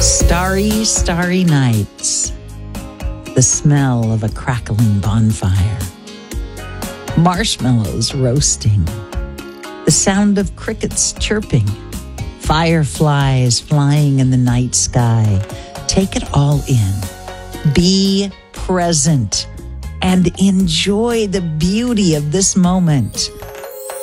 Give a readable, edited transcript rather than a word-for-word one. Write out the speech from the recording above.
Starry, starry nights. The smell of a crackling bonfire. Marshmallows roasting. The sound of crickets chirping. Fireflies flying in the night sky. Take it all in. Be present and enjoy the beauty of this moment.